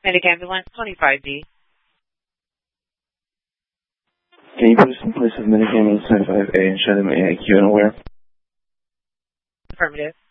Medic Ambulance 25D. Can you put us in place of Medic Ambulance 25A and show them AIQ and aware? Affirmative.